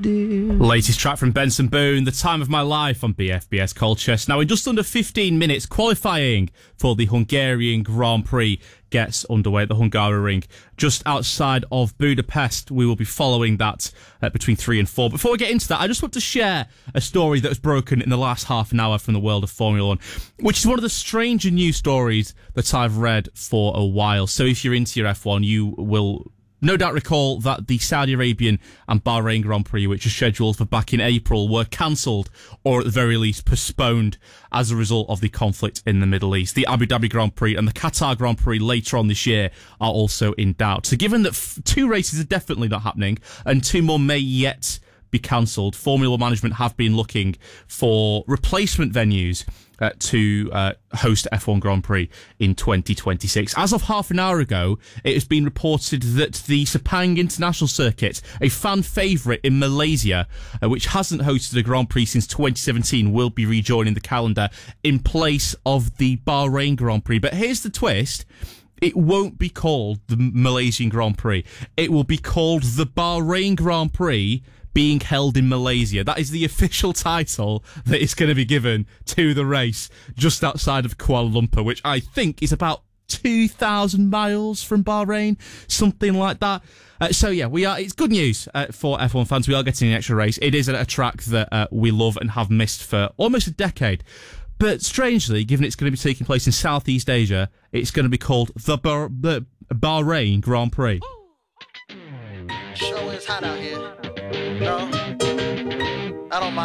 dear. Latest track from Benson Boone, The Time of My Life on BFBS Colchester. Now, in just under 15 minutes, qualifying for the Hungarian Grand Prix gets underway at the Hungaroring just outside of Budapest. We will be following that between 3 and 4. Before we get into that, I just want to share a story that was broken in the last half an hour from the world of Formula 1, which is one of the stranger news stories that I've read for a while. So if you're into your F1, you will no doubt recall that the Saudi Arabian and Bahrain Grand Prix, which are scheduled for back in April, were cancelled or at the very least postponed as a result of the conflict in the Middle East. The Abu Dhabi Grand Prix and the Qatar Grand Prix later on this year are also in doubt. So given that 2 races are definitely not happening and 2 more may yet be cancelled, Formula 1 management have been looking for replacement venues to host F1 Grand Prix in 2026. As of half an hour ago, it has been reported that the Sepang International Circuit, a fan favourite in Malaysia, which hasn't hosted a Grand Prix since 2017, will be rejoining the calendar in place of the Bahrain Grand Prix. But here's the twist. It won't be called the Malaysian Grand Prix. It will be called the Bahrain Grand Prix, being held in Malaysia. That is the official title that is going to be given to the race just outside of Kuala Lumpur, which I think is about 2,000 miles from Bahrain, something like that. So yeah, it's good news for F1 fans. We are getting an extra race. It is a track that we love and have missed for almost a decade. But strangely, given it's going to be taking place in Southeast Asia, it's going to be called the Bahrain Grand Prix. Sure is hot out here. No, I don't mind.